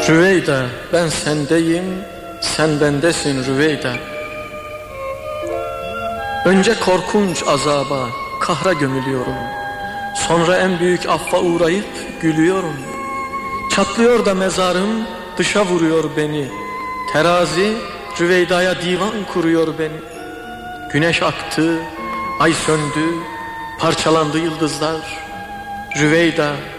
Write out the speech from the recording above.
Rüveyda, ben sendeyim, sen bendesin Rüveyda. Önce korkunç azaba, kahra gömülüyorum. Sonra en büyük affa uğrayıp gülüyorum. Çatlıyor da mezarım, dışa vuruyor beni. Terazi Rüveyda'ya divan kuruyor beni. Güneş aktı, ay söndü, parçalandı yıldızlar. Rüveyda,